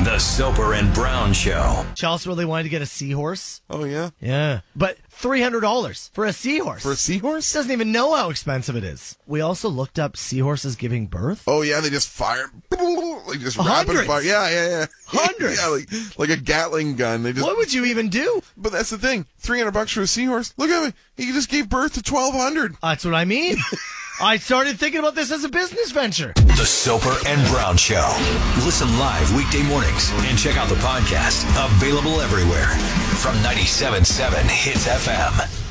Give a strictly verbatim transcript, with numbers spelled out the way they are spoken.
The Soper and Brown Show. Chelsea really wanted to get a seahorse. Oh, yeah? Yeah. But three hundred dollars for a seahorse. For a seahorse? Doesn't even know how expensive it is. We also looked up seahorses giving birth. Oh, yeah, they just fire. Like just Hundreds. rapid fire. Yeah, yeah, yeah. Hundreds. Yeah, like, like a Gatling gun. They just. What would you even do? But that's the thing. three hundred bucks for a seahorse. Look at me. He just gave birth to twelve hundred. That's what I mean. I started thinking about this as a business venture. The Soper and Brown Show. Listen live weekday mornings and check out the podcast. Available everywhere from ninety-seven point seven Hits F M.